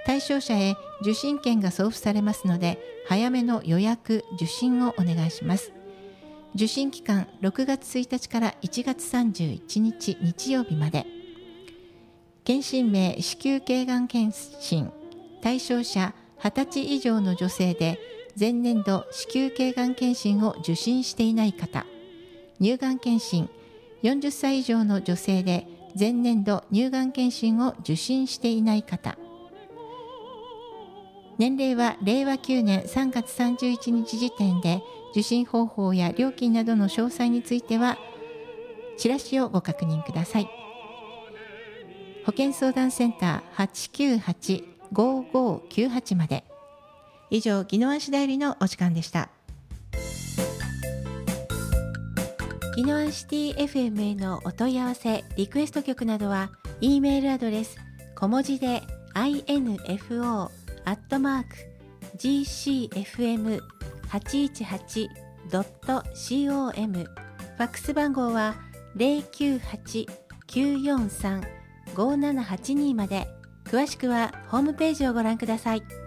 対象者へ受診券が送付されますので、早めの予約・受診をお願いします。受診期間6月1日から1月31日日曜日まで。検診名子宮頸がん検診。対象者20歳以上の女性で前年度子宮頸がん検診を受診していない方。乳がん検診40歳以上の女性で前年度乳がん検診を受診していない方。年齢は令和9年3月31日時点で、受診方法や料金などの詳細についてはチラシをご確認ください。保健相談センター 898-5598 まで。以上、宜野湾市代理のお時間でした。宜野湾シティ FM へのお問い合わせ、リクエスト曲などは E メールアドレス小文字で info@gcfm818.com、 ファックス番号は 098-943-5782 まで。詳しくはホームページをご覧ください。